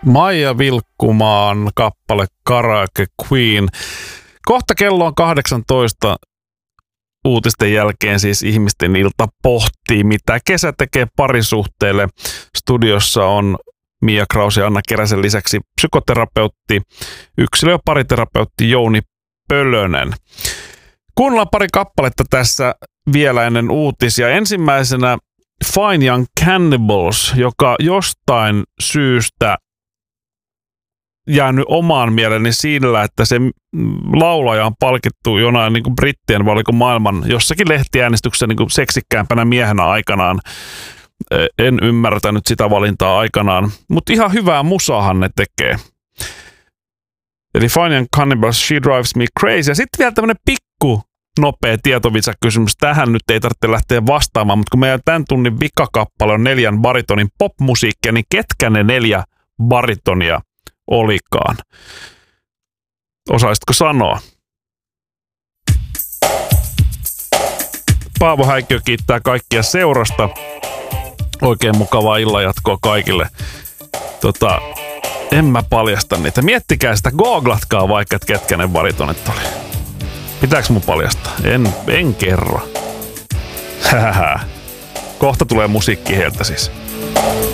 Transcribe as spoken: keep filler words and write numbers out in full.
Maija Vilkkumaan kappale Karaoke Queen. Kohta kello on kahdeksantoista. Uutisten jälkeen siis ihmisten ilta pohtii, mitä kesä tekee parisuhteelle. Studiossa on Mia Kraus ja Anna Keräsen lisäksi psykoterapeutti, yksilö- ja pariterapeutti Jouni Pölönen. Kuunnellaan pari kappaletta tässä vielä ennen uutisia. Ensimmäisenä Fine Young Cannibals, joka jostain syystä jäänyt omaan mieleni sillä, että se laulaja on palkittu jonain niin kuin brittien, vai oliko maailman jossakin lehtiäänestyksessä niin kuin seksikkäämpänä miehenä aikanaan. En ymmärtänyt sitä valintaa aikanaan, mutta ihan hyvää musaahan ne tekee. Eli Fine Young Cannibals, She Drives Me Crazy. Ja sitten vielä tämmönen pikku nopea tietovitsakysymys. Tähän nyt ei tarvitse lähteä vastaamaan, mutta kun meidän tämän tunnin vikakappale on neljän baritonin popmusiikkia, niin ketkä ne neljä baritonia olikaan? Osaisitko sanoa? Paavo Häikkiö kiittää kaikkia seurasta. Oikein mukavaa illanjatkoa kaikille. Tota, en mä paljasta niitä. Miettikää sitä, googlatkaa vaikka, että ketkä ne baritonit oli. Pitääkö mun paljastaa? En, en kerro. Kohta tulee musiikki heiltä siis.